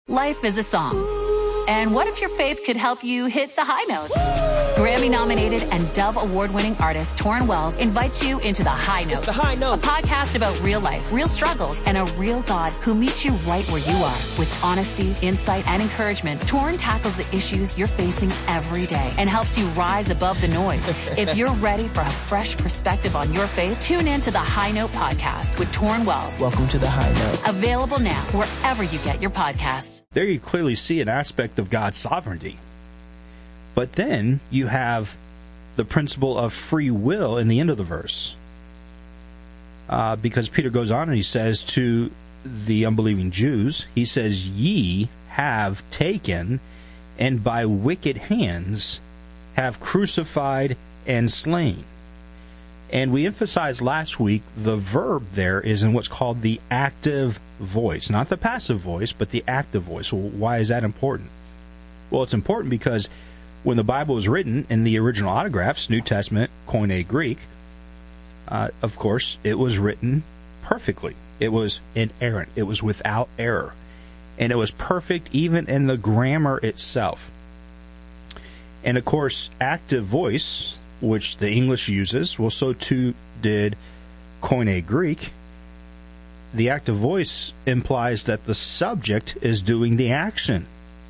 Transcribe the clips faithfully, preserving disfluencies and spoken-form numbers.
Life is a song. And what if your faith could help you hit the high notes? Grammy-nominated and Dove Award-winning artist Torrin Wells invites you into The High Note. It's The High Note. A podcast about real life, real struggles, and a real God who meets you right where you are. With honesty, insight, and encouragement, Torrin tackles the issues you're facing every day and helps you rise above the noise. If you're ready for a fresh perspective on your faith, tune in to The High Note podcast with Torrin Wells. Welcome to The High Note. Available now wherever you get your podcasts. There you clearly see an aspect of God's sovereignty. But then you have the principle of free will in the end of the verse. Uh, because Peter goes on and he says to the unbelieving Jews, he says, ye have taken and by wicked hands have crucified and slain. And we emphasized last week the verb there is in what's called the active voice. Not the passive voice, but the active voice. Well, why is that important? Well, it's important because when the Bible was written in the original autographs, New Testament, Koine Greek, uh, of course, it was written perfectly. It was inerrant. It was without error. And it was perfect even in the grammar itself. And, of course, active voice, which the English uses, well, so too did Koine Greek. The active voice implies that the subject is doing the action.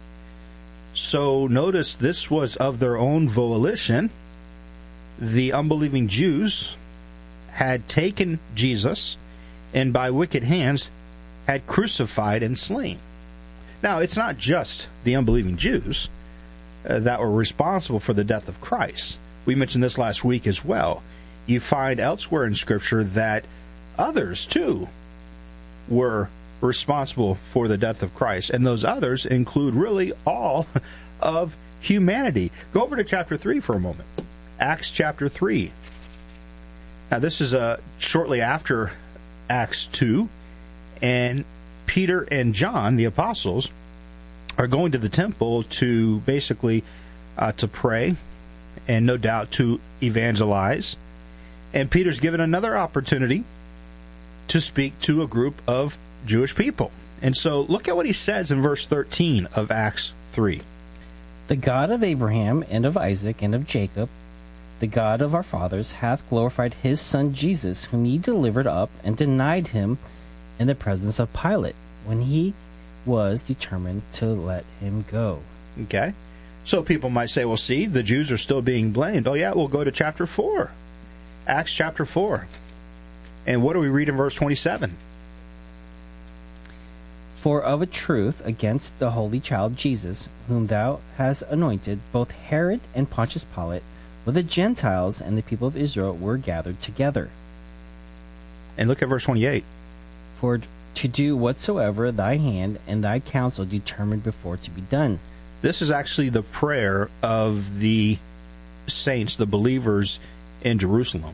So notice this was of their own volition. The unbelieving Jews had taken Jesus and by wicked hands had crucified and slain. Now, it's not just the unbelieving Jews uh, that were responsible for the death of Christ. We mentioned this last week as well. You find elsewhere in Scripture that others, too, were responsible for the death of Christ. And those others include really all of humanity. Go over to chapter three for a moment. Acts chapter three. Now, this is uh, shortly after Acts two. And Peter and John, the apostles, are going to the temple to basically uh, to pray and no doubt to evangelize. And Peter's given another opportunity to speak to a group of Jewish people. And so look at what he says in verse thirteen of Acts three. The God of Abraham and of Isaac and of Jacob, the God of our fathers, hath glorified his Son Jesus, whom ye delivered up and denied him in the presence of Pilate, when he was determined to let him go. Okay. So people might say, well, see, the Jews are still being blamed. Oh, yeah, we'll go to chapter four. Acts chapter four. And what do we read in verse twenty-seven? For of a truth against the holy child Jesus, whom thou hast anointed, both Herod and Pontius Pilate, with the Gentiles and the people of Israel, were gathered together. And look at verse twenty-eight. For to do whatsoever thy hand and thy counsel determined before to be done. This is actually the prayer of the saints, the believers in Jerusalem.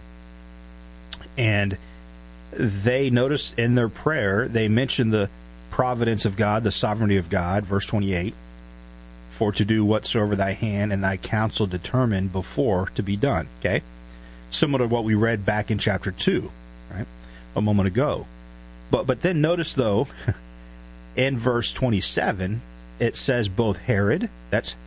And they, notice in their prayer, they mention the providence of God, the sovereignty of God, verse twenty-eight, for to do whatsoever thy hand and thy counsel determined before to be done. Okay? Similar to what we read back in chapter two, right? A moment ago. But but then notice, though, in verse twenty-seven, it says both Herod, that's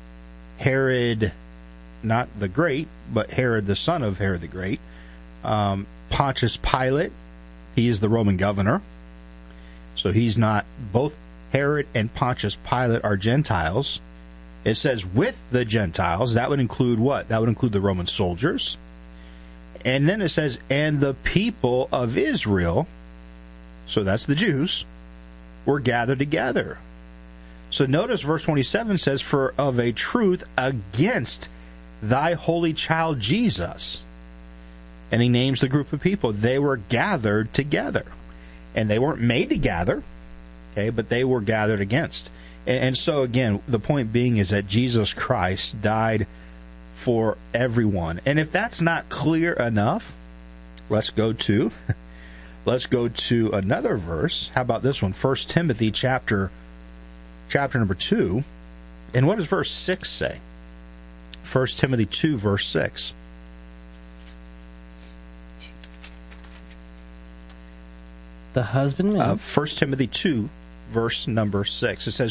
Herod, not the Great, but Herod the son of Herod the Great, um, Pontius Pilate, he is the Roman governor, so he's not, both Herod and Pontius Pilate are Gentiles. It says with the Gentiles, that would include what? That would include the Roman soldiers. And then it says, and the people of Israel, so that's the Jews, were gathered together. So notice verse twenty-seven says, for of a truth against thy holy child Jesus. And he names the group of people. They were gathered together. And they weren't made to gather, okay, but they were gathered against. And, and so, again, the point being is that Jesus Christ died for everyone. And if that's not clear enough, let's go to let's go to another verse. How about this one? First Timothy chapter chapter number two. And what does verse six say? First Timothy two, verse six. The husbandman. Uh, First Timothy two, verse number six. It says,